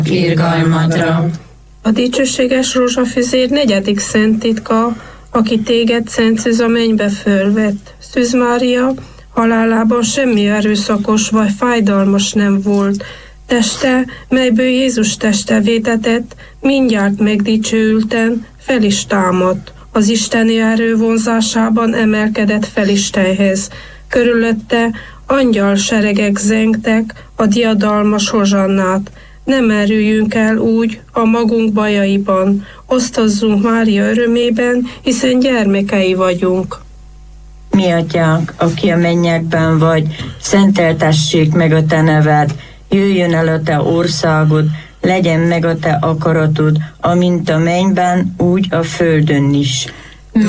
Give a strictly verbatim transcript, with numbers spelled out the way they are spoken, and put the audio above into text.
irgalmadra. A dicsőséges rózsafüzér negyedik szent titka, aki téged, Szent Szűz, a mennybe fölvett. Szűz Mária halálában semmi erőszakos vagy fájdalmas nem volt. Teste, melyből Jézus teste vétetett, mindjárt megdicsőülten fel is támadt. Az isteni erő vonzásában emelkedett fel Istenhez. Körülötte angyal seregek zengtek a diadalmas hozsannát. Ne merüljünk el úgy a magunk bajaiban, osztozzunk Mária örömében, hiszen gyermekei vagyunk. Mi atyánk, aki a mennyekben vagy, szenteltessék meg a te neved, jöjjön el a te országod, legyen meg a te akaratod, amint a mennyben, úgy a földön is.